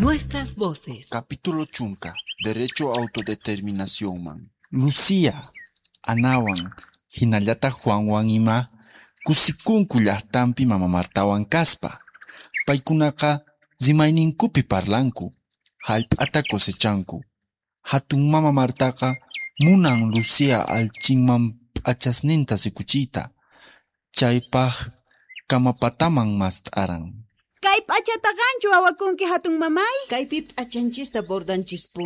Nuestras voces. Capítulo chunka, Derecho a Autodeterminación man. Lucía, anawan, hinallata Juanwan ima, kusikunku llaqtanpi mama Martawan kaspa. Paykunaqa rimayninkupi parlanku, hallp'ata cosechanku. Hatun mama Martaqa munan Lucía alchinman p'achasninta sikuchiyta. Chaypaq kamapataman mast'aran. Kay p'achata qanchu awakunki hatun mamay? Kaypi p'achanchista bordanchispuni.